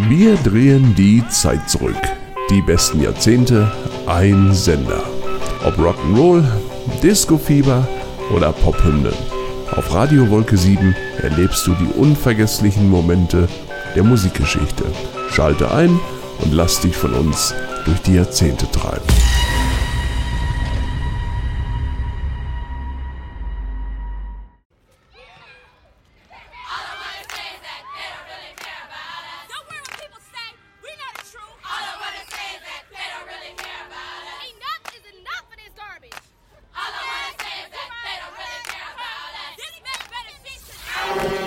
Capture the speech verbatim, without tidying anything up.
Wir drehen die Zeit zurück. Die besten Jahrzehnte, ein Sender. Ob Rock'n'Roll, Disco-Fieber oder Pophymnen. Auf Radio Wolke sieben erlebst du die unvergesslichen Momente der Musikgeschichte. Schalte ein und lass dich von uns durch die Jahrzehnte treiben.